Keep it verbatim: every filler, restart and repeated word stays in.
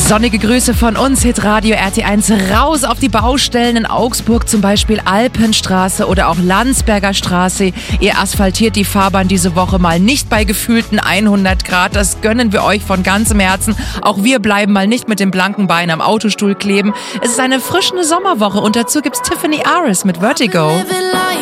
Sonnige Grüße von uns, Hitradio R T eins, raus auf die Baustellen in Augsburg, zum Beispiel Alpenstraße oder auch Landsberger Straße. Ihr asphaltiert die Fahrbahn diese Woche mal nicht bei gefühlten hundert Grad, das gönnen wir euch von ganzem Herzen. Auch wir bleiben mal nicht mit dem blanken Bein am Autostuhl kleben. Es ist eine frischende Sommerwoche und dazu gibt's Tiffany Aris mit Vertigo.